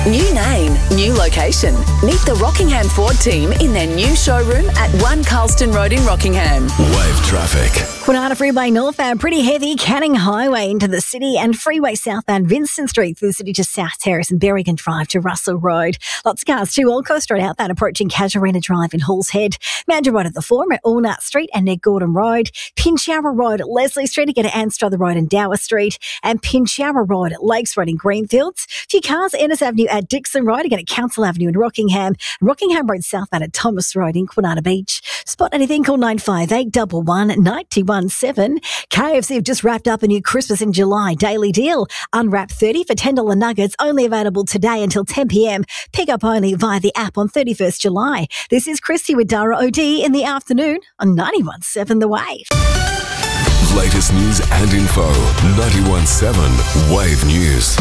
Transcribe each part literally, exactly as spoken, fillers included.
New name, new location. Meet the Rockingham Ford team in their new showroom at one Carlston Road in Rockingham. Wave traffic. Kwinana Freeway northbound, pretty heavy. Canning Highway into the city and Freeway southbound Vincent Street through the city to South Terrace and Berrigan Drive to Russell Road. Lots of cars too. Old Coast Road outbound approaching Casuarina Drive in Halls Head. Mandurah Road at the Forum at Allnut Street and near Gordon Road. Pinchara Road at Leslie Street to get to Anstruther Road and Dower Street. And Pinchara Road at Lakes Road in Greenfields. A few cars, Ennis Avenue at Dixon Road again at Council Avenue in Rockingham. Rockingham Road southbound at Thomas Road in Kwinana Beach. Spot anything, call nine five eight one one nine one seven. K F C have just wrapped up a new Christmas in July daily deal. Unwrap thirty for ten dollars nuggets, only available today until ten p.m. Pick up only via the app on thirty-first July. This is Christy with Dara O'D in the afternoon on ninety-one point seven The Wave. Latest news and info. ninety-one point seven Wave News.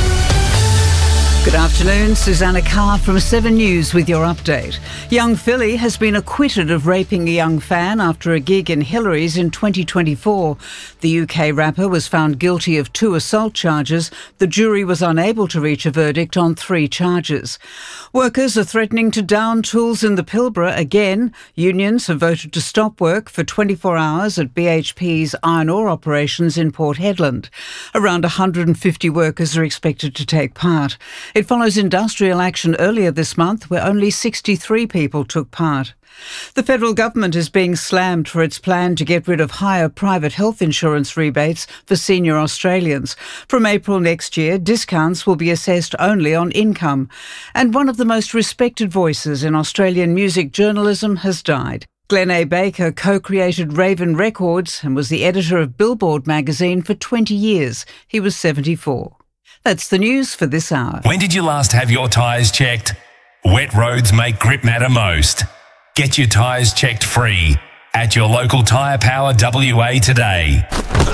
Good afternoon, Susanna Carr from Seven News with your update. Young Philly has been acquitted of raping a young fan after a gig in Hillary's in twenty twenty-four. The U K rapper was found guilty of two assault charges. The jury was unable to reach a verdict on three charges. Workers are threatening to down tools in the Pilbara again. Unions have voted to stop work for twenty-four hours at B H P's iron ore operations in Port Hedland. Around one hundred fifty workers are expected to take part. It follows industrial action earlier this month where only sixty-three people took part. The federal government is being slammed for its plan to get rid of higher private health insurance rebates for senior Australians. From April next year, discounts will be assessed only on income. And one of the most respected voices in Australian music journalism has died. Glenn A. Baker co-created Raven Records and was the editor of Billboard magazine for twenty years. He was seventy-four. That's the news for this hour. When did you last have your tyres checked? Wet roads make grip matter most. Get your tyres checked free at your local Tyre Power W A today.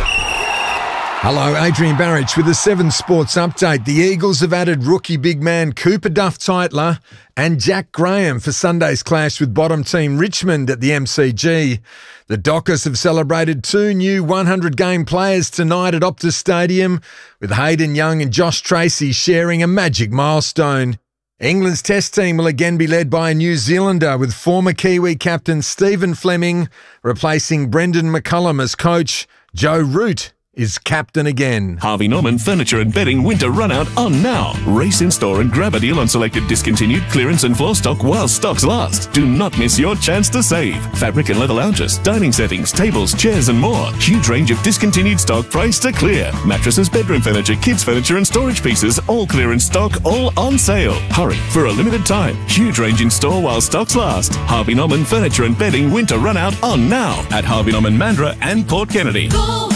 Hello, Adrian Barrich with the Seven Sports Update. The Eagles have added rookie big man Cooper Duff-Tytler and Jack Graham for Sunday's clash with bottom team Richmond at the M C G. The Dockers have celebrated two new hundred game players tonight at Optus Stadium, with Hayden Young and Josh Tracy sharing a magic milestone. England's test team will again be led by a New Zealander, with former Kiwi captain Stephen Fleming replacing Brendan McCullum as coach. Joe Root is captain again. Harvey Norman Furniture and Bedding Winter Run Out on now. Race in store and grab a deal on selected discontinued clearance and floor stock while stocks last. Do not miss your chance to save. Fabric and leather lounges, dining settings, tables, chairs and more. Huge range of discontinued stock priced to clear. Mattresses, bedroom furniture, kids furniture and storage pieces, all clearance stock, all on sale. Hurry, for a limited time. Huge range in store while stocks last. Harvey Norman Furniture and Bedding Winter Run Out on now at Harvey Norman Mandurah and Port Kennedy. Go.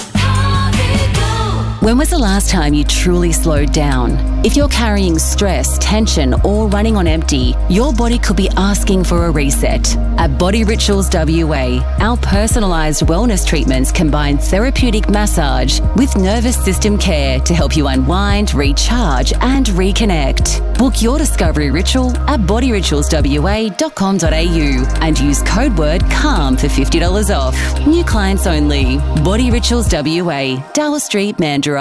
When was the last time you truly slowed down? If you're carrying stress, tension, or running on empty, your body could be asking for a reset. At Body Rituals W A, our personalised wellness treatments combine therapeutic massage with nervous system care to help you unwind, recharge, and reconnect. Book your discovery ritual at body rituals w a dot com dot a u and use code word CALM for fifty dollars off. New clients only. Body Rituals W A, Dower Street, Mandurah.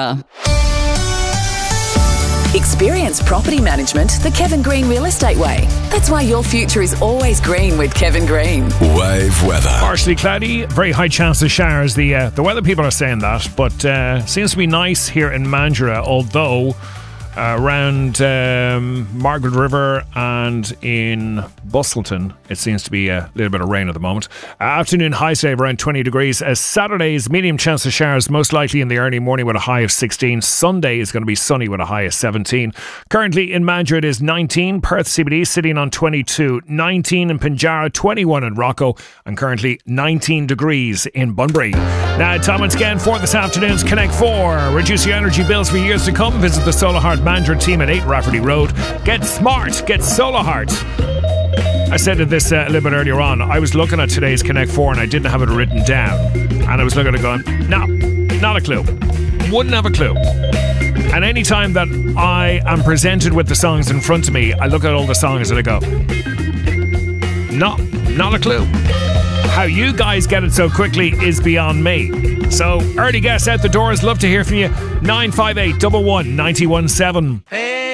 Experience property management the Kevin Green Real Estate way. That's why your future is always green with Kevin Green. Wave weather. Partially cloudy, very high chance of showers. The uh, the weather people are saying that, but uh, seems to be nice here in Mandurah, although uh, around um, Margaret River and in Bustleton, it seems to be a little bit of rain at the moment. Uh, afternoon high today of around twenty degrees. Uh, Saturday's medium chance of showers, most likely in the early morning with a high of sixteen. Sunday is going to be sunny with a high of seventeen. Currently in Mandurah it is nineteen. Perth C B D sitting on twenty-two. nineteen in Pinjarra, twenty-one in Rocco, and currently nineteen degrees in Bunbury. Now, time once again for this afternoon's Connect four. Reduce your energy bills for years to come. Visit the Solar Heart Mandurah team at eight Rafferty Road. Get smart. Get Solar Heart. I said this uh, a little bit earlier on. I was looking at today's Connect four and I didn't have it written down. And I was looking at it going, no, not a clue. Wouldn't have a clue. And any time that I am presented with the songs in front of me, I look at all the songs and I go, no, not a clue. How you guys get it so quickly is beyond me. So, early guests out the doors. Love to hear from you. nine five eight, one one, nine one seven. Hey.